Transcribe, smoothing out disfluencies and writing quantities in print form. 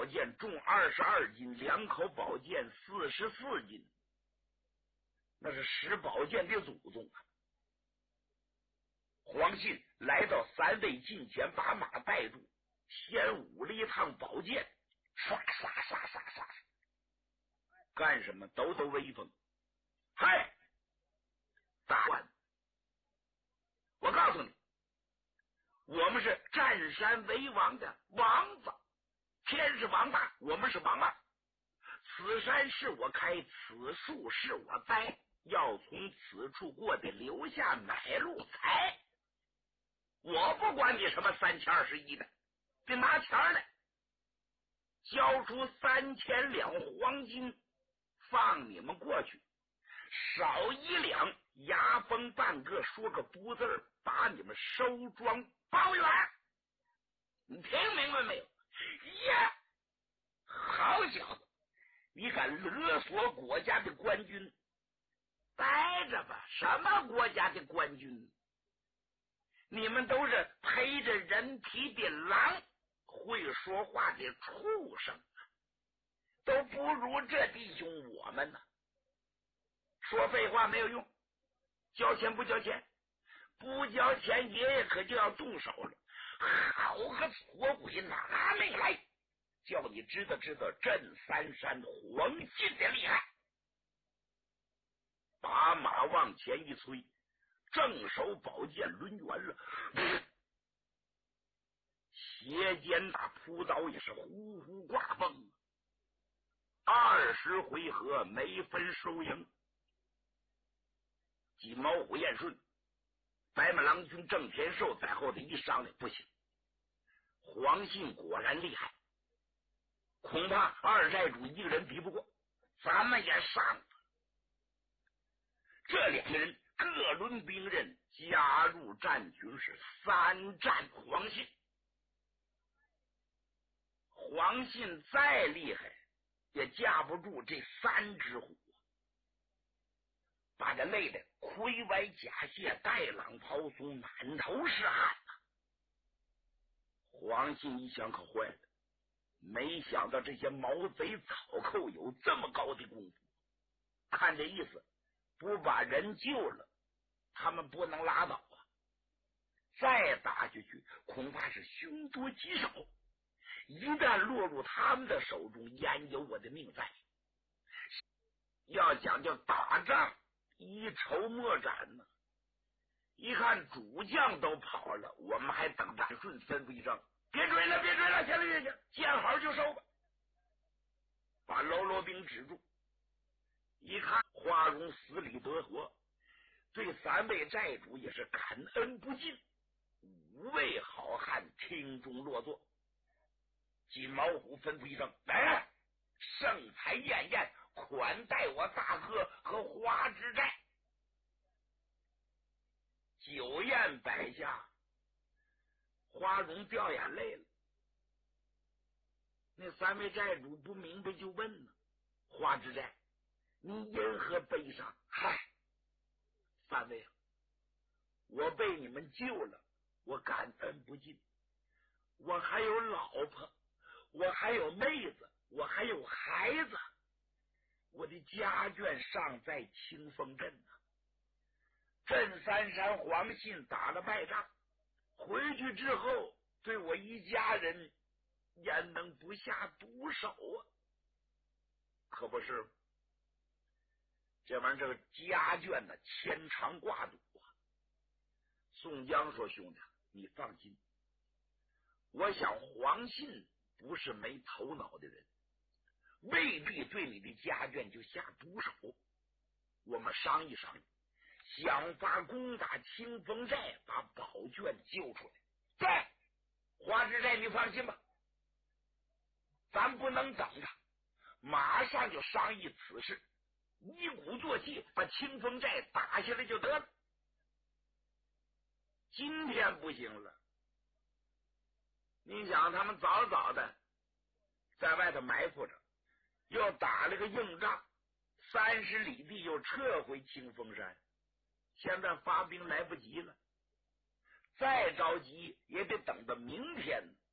宝剑重22斤，2口宝剑44斤，那是使宝剑的祖宗啊！黄信来到三位近前，把马带住，先舞了一趟宝剑，唰唰唰唰唰，干什么？抖抖威风。嗨，大官，我告诉你，我们是占山为王的王子，天是王大，我们是王二。此山是我开，此树是我栽，要从此处过的留下买路财。我不管你什么3021的，得拿钱来，交出3000两黄金，放你们过去，少1两，牙崩半个，说个不字，把你们收庄包圆。你听明白没有？呀，好小子，你敢勒索国家的官军？待着吧，什么国家的官军？你们都是陪着人皮的狼，会说话的畜生，都不如这弟兄我们呢。说废话没有用，交钱不交钱，不交钱爷爷可就要动手了。好个挫鬼，拿命来，叫你知道知道镇三山黄信的厉害。把马往前一催，正手宝剑抡圆了，斜肩大扑刀也是呼呼挂蹦，20回合没分输赢。金毛虎燕顺、白马郎君郑天寿在后头一商量，不行，黄信果然厉害，恐怕二寨主一个人比不过，咱们也上。这2个人各轮兵刃，加入战群，是3战黄信。黄信再厉害，也架不住这3只虎，把他累得盔歪甲卸，带朗袍松，满头是汗啊！黄信一想，可坏了，没想到这些毛贼草寇有这么高的功夫，看这意思，不把人救了，他们不能拉倒啊！再打下去，恐怕是凶多吉少。一旦落入他们的手中，焉有我的命在？要讲究打仗，一筹莫展呢。一看主将都跑了，我们还等战顺吩咐一声：别追了，别追了，行了行了，见好就收吧。把喽啰兵止住。一看花荣死里得活，对3位寨主也是感恩不尽，5位好汉听中落座。金毛虎吩咐一声：来，盛彩宴宴，款待我大哥和花之寨。酒宴摆下，花荣掉眼泪了。那3位寨主不明白就问呢：花之寨，你因何悲伤？嗨，3位，我被你们救了，我感恩不尽。我还有老婆，我还有妹子，我还有孩子，我的家眷尚在清风镇呢。镇三山黄信打了败仗，回去之后对我一家人焉能不下毒手啊？可不是，这玩意儿这个家眷呢，牵肠挂肚啊。宋江说：兄弟，你放心，我想黄信不是没头脑的人，未必对你的家眷就下毒手。我们商议商议，想法攻打清风寨，把宝卷救出来。在花之寨，你放心吧，咱不能等他，马上就商议此事，一鼓作气把清风寨打下来就得了。今天不行了，你想他们早早的在外头埋伏着，又打了个硬仗，30里地又撤回清风山，现在发兵来不及了，再着急也得等到明天。